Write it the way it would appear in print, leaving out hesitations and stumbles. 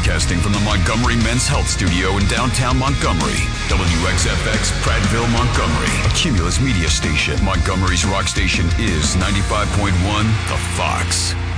Broadcasting from the Montgomery Men's Health Studio in downtown Montgomery. WXFX, Prattville, Montgomery. A Cumulus media station. Montgomery's rock station is 95.1 The Fox.